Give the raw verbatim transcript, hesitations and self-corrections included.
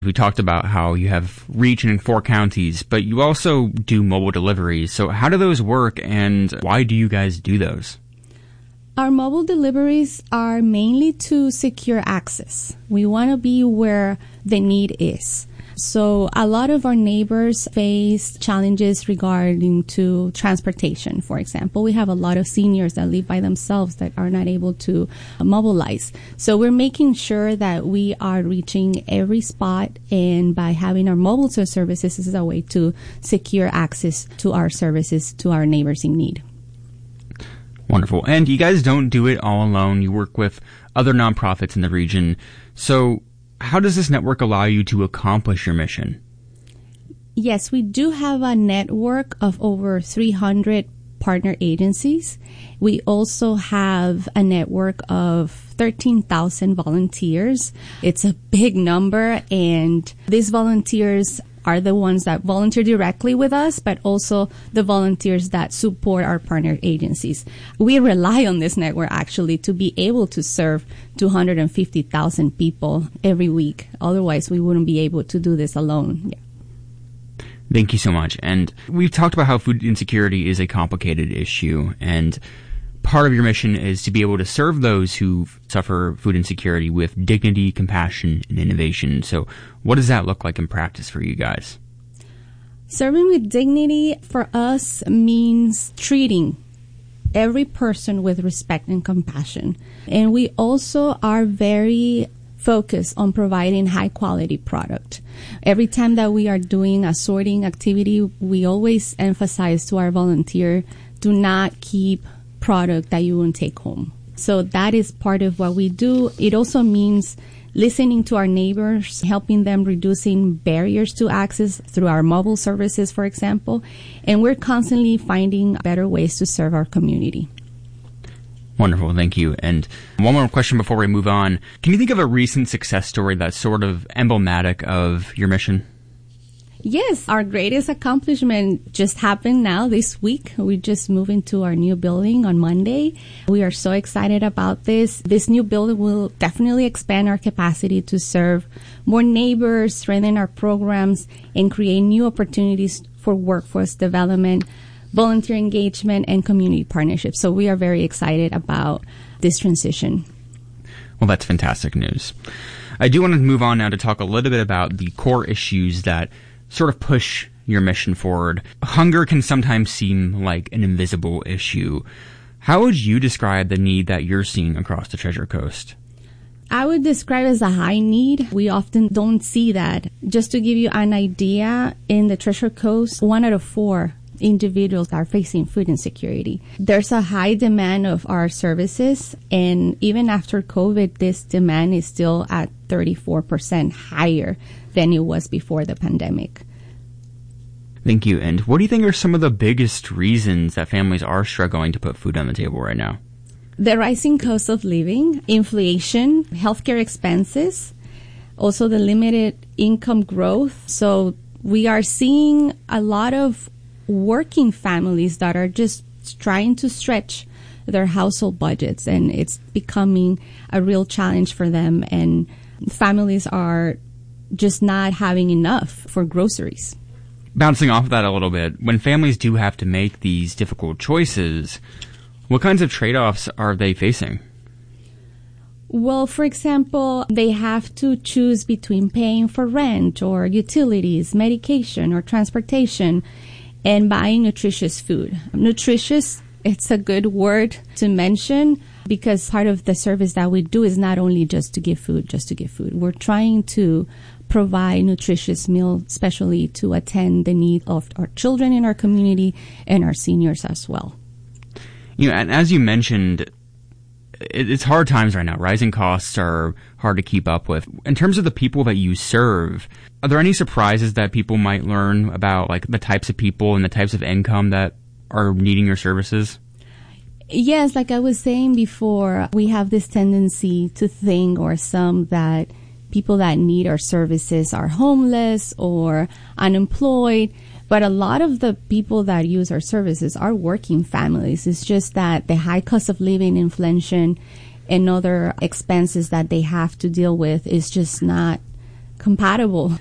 We talked about how you have reach in four counties, but you also do mobile deliveries. So how do those work, and why do you guys do those? Our mobile deliveries are mainly to secure access. We want to be where the need is. So a lot of our neighbors face challenges regarding to transportation, for example. We have a lot of seniors that live by themselves that are not able to mobilize. So we're making sure that we are reaching every spot, and by having our mobile services is a way to secure access to our services to our neighbors in need. Wonderful. And you guys don't do it all alone. You work with other nonprofits in the region. So how does this network allow you to accomplish your mission? Yes, we do have a network of over three hundred partner agencies. We also have a network of thirteen thousand volunteers. It's a big number, and these volunteers are the ones that volunteer directly with us, but also the volunteers that support our partner agencies. We rely on this network actually to be able to serve two hundred fifty thousand people every week. Otherwise, we wouldn't be able to do this alone. Yeah. Thank you so much. And we've talked about how food insecurity is a complicated issue, and part of your mission is to be able to serve those who suffer food insecurity with dignity, compassion, and innovation. So what does that look like in practice for you guys? Serving with dignity for us means treating every person with respect and compassion. And we also are very focused on providing high quality product. Every time that we are doing a sorting activity, we always emphasize to our volunteer, do not keep product that you won't take home. So that is part of what we do. It also means listening to our neighbors, helping them reducing barriers to access through our mobile services, for example. And we're constantly finding better ways to serve our community. Wonderful. Thank you. And one more question before we move on. Can you think of a recent success story that's sort of emblematic of your mission? Yes, our greatest accomplishment just happened now this week. We just moved into our new building on Monday. We are so excited about this. This new building will definitely expand our capacity to serve more neighbors, strengthen our programs, and create new opportunities for workforce development, volunteer engagement, and community partnerships. So we are very excited about this transition. Well, that's fantastic news. I do want to move on now to talk a little bit about the core issues that sort of push your mission forward. Hunger can sometimes seem like an invisible issue. How would you describe the need that you're seeing across the Treasure Coast? I would describe it as a high need. We often don't see that. Just to give you an idea, in the Treasure Coast, one out of four individuals are facing food insecurity. There's a high demand of our services, and even after COVID, this demand is still at thirty-four percent higher than it was before the pandemic. Thank you. And what do you think are some of the biggest reasons that families are struggling to put food on the table right now? The rising cost of living, inflation, healthcare expenses, also the limited income growth. So we are seeing a lot of working families that are just trying to stretch their household budgets, and it's becoming a real challenge for them, and families are just not having enough for groceries. Bouncing off of that a little bit, when families do have to make these difficult choices, what kinds of trade-offs are they facing? Well, for example, they have to choose between paying for rent or utilities, medication or transportation, and buying nutritious food. Nutritious, it's a good word to mention because part of the service that we do is not only just to give food, just to give food. We're trying to provide nutritious meals, especially to attend the need of our children in our community and our seniors as well. You know, and as you mentioned, it's hard times right now. Rising costs are hard to keep up with. In terms of the people that you serve, are there any surprises that people might learn about, like the types of people and the types of income that are needing your services? Yes, like I was saying before, we have this tendency to think or assume that people that need our services are homeless or unemployed. But a lot of the people that use our services are working families. It's just that the high cost of living, inflation, and other expenses that they have to deal with is just not compatible